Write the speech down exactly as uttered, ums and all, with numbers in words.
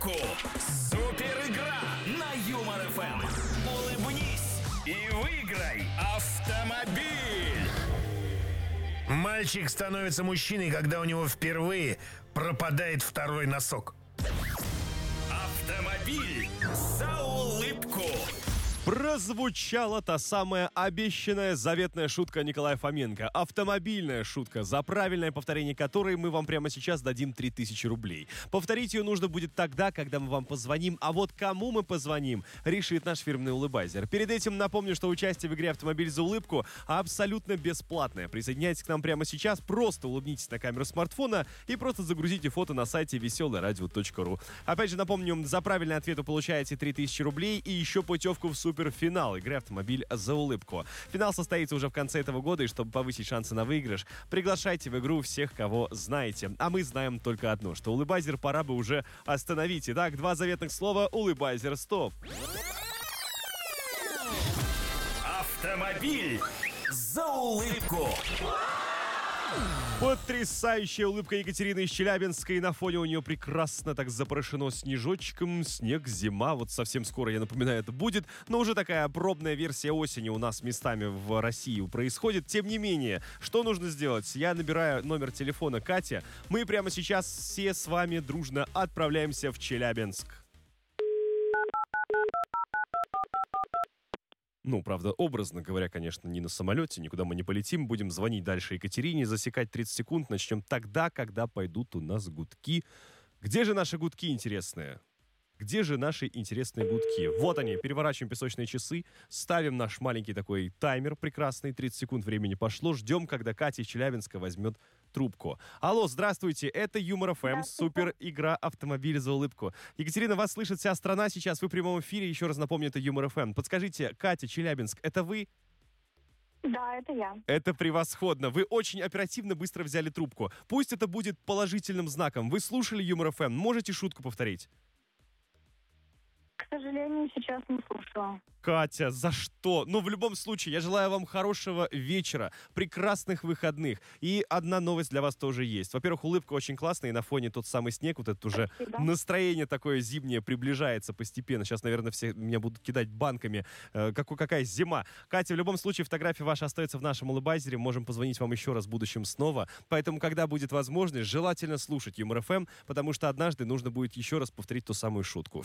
улыбку. Супер игра на Юмор эф эм. Улыбнись и выиграй автомобиль. Мальчик становится мужчиной, когда у него впервые пропадает второй носок. Автомобиль за улыбку. Прозвучала та самая обещанная заветная шутка Николая Фоменко. Автомобильная шутка, за правильное повторение которой мы вам прямо сейчас дадим три тысячи рублей. Повторить ее нужно будет тогда, когда мы вам позвоним. А вот кому мы позвоним, решит наш фирменный улыбайзер. Перед этим напомню, что участие в игре «Автомобиль за улыбку» абсолютно бесплатное. Присоединяйтесь к нам прямо сейчас, просто улыбнитесь на камеру смартфона и просто загрузите фото на сайте веселое радио точка ру. Опять же напомню, за правильный ответ вы получаете три тысячи рублей и еще путевку в суперфинал игры «Автомобиль за улыбку». Финал состоится уже в конце этого года, и чтобы повысить шансы на выигрыш, приглашайте в игру всех, кого знаете. А мы знаем только одно, что улыбайзер пора бы уже остановить. Итак, два заветных слова «улыбайзер стоп». Автомобиль за улыбку. Потрясающая улыбка Екатерины из Челябинска, и на фоне у нее прекрасно так запорошено снежочком. Снег, зима, вот совсем скоро, я напоминаю, это будет. Но уже такая пробная версия осени у нас местами в России происходит. Тем не менее, что нужно сделать? Я набираю номер телефона Кати. Мы прямо сейчас все с вами дружно отправляемся в Челябинск. Ну, правда, образно говоря, конечно, не на самолете, никуда мы не полетим. Будем звонить дальше Екатерине, засекать тридцать секунд. Начнем тогда, когда пойдут у нас гудки. Где же наши гудки интересные? Где же наши интересные гудки? Вот они, переворачиваем песочные часы, ставим наш маленький такой таймер прекрасный, тридцать секунд времени пошло, ждем, когда Катя из Челябинска возьмет трубку. Алло, здравствуйте, это Юмор эф эм, супер игра «Автомобиль за улыбку». Екатерина, вас слышит вся страна сейчас, вы в прямом эфире, еще раз напомню, это Юмор эф эм. Подскажите, Катя, Челябинск, это вы? Да, это я. Это превосходно. Вы очень оперативно быстро взяли трубку. Пусть это будет положительным знаком. Вы слушали Юмор эф эм, можете шутку повторить? К сожалению, сейчас не слушала. Катя, за что? Ну, в любом случае, я желаю вам хорошего вечера, прекрасных выходных. И одна новость для вас тоже есть. Во-первых, улыбка очень классная, и на фоне тот самый снег, вот это уже Спасибо. Настроение такое зимнее приближается постепенно. Сейчас, наверное, все меня будут кидать банками. Э, какой, какая зима. Катя, в любом случае, фотография ваша остается в нашем улыбайзере. Можем позвонить вам еще раз в будущем снова. Поэтому, когда будет возможность, желательно слушать Юмор эф эм, потому что однажды нужно будет еще раз повторить ту самую шутку.